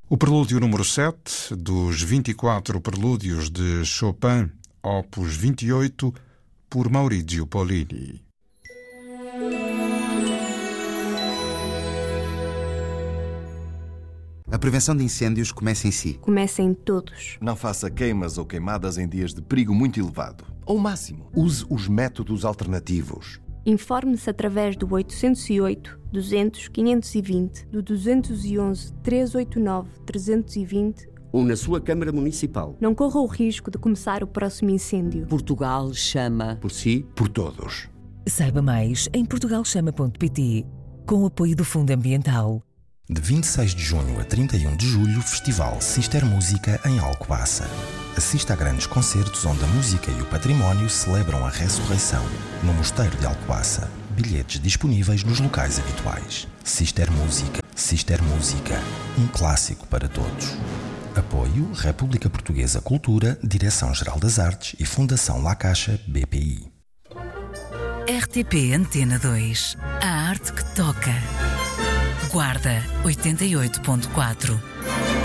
O prelúdio número 7 dos 24 prelúdios de Chopin, opus 28, por Maurizio Pollini. A prevenção de incêndios começa em si. Começa em todos. Não faça queimas ou queimadas em dias de perigo muito elevado. Ou máximo. Use os métodos alternativos. Informe-se através do 808 200 520, do 211 389 320 ou na sua Câmara Municipal. Não corra o risco de começar o próximo incêndio. Portugal chama por si, por todos. Saiba mais em portugalchama.pt, com o apoio do Fundo Ambiental. De 26 de junho a 31 de julho, Festival Sister Música em Alcobaça. Assista a grandes concertos onde a música e o património celebram a ressurreição. No Mosteiro de Alcobaça. Bilhetes disponíveis nos locais habituais. Sister Música, um clássico para todos. Apoio República Portuguesa Cultura, Direção-Geral das Artes e Fundação La Caixa BPI. RTP Antena 2. A arte que toca. Guarda 88.4.